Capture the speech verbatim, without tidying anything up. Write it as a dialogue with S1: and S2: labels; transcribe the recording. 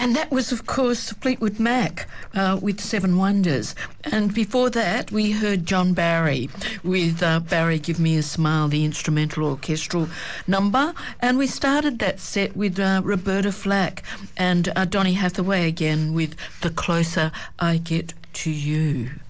S1: And that was, of course, Fleetwood Mac uh, with Seven Wonders. And before that, we heard John Barry with uh, Barry Give Me a Smile, the instrumental orchestral number. And we started that set with uh, Roberta Flack and uh, Donny Hathaway again with The Closer I Get to You.